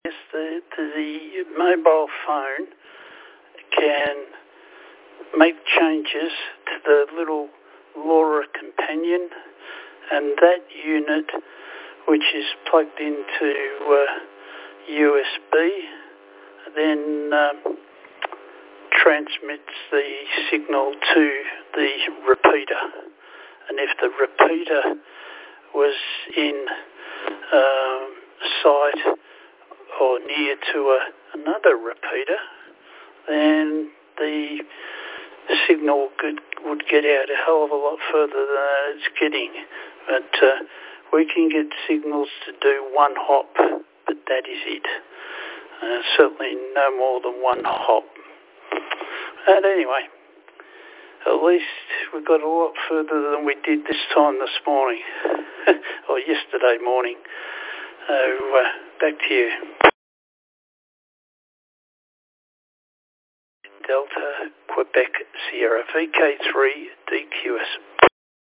Yes, the mobile phone can make changes to the little LoRa companion, and that unit, which is plugged into USB, then transmits the signal to the repeater. And if the repeater was in sight or near to another repeater, then the signal would get out a hell of a lot further than it's getting. But we can get signals to do one hop, but that is it. Certainly no more than one hop. And anyway, at least we got a lot further than we did this time this morning, or yesterday morning. So back to you. Delta, Quebec, Sierra, VK3, DQS.